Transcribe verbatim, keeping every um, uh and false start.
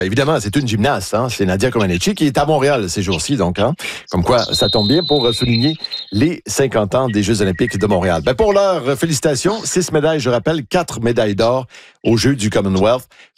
Évidemment, c'est une gymnaste, hein? C'est Nadia Comaneci qui est à Montréal ces jours-ci, donc, hein? Comme quoi, ça tombe bien pour souligner les cinquante ans des Jeux olympiques de Montréal. Ben, pour l'heure, félicitations. Six médailles, je rappelle, quatre médailles d'or aux Jeux du Commonwealth.